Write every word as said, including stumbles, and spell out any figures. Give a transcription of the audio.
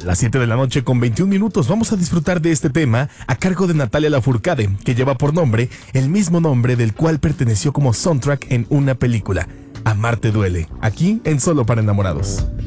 Las siete de la noche con veintiún minutos vamos a disfrutar de este tema a cargo de Natalia Lafourcade, que lleva por nombre el mismo nombre del cual perteneció como soundtrack en una película, Amarte duele, aquí en Solo para Enamorados.